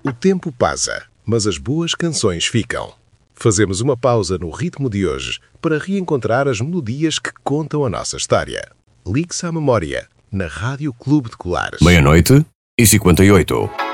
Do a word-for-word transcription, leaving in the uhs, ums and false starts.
O tempo passa, mas as boas canções ficam. Fazemos uma pausa no ritmo de hoje para reencontrar as melodias que contam a nossa história. Ligue-se à memória, na Rádio Clube de Colares. Meia-noite e cinquenta e oito.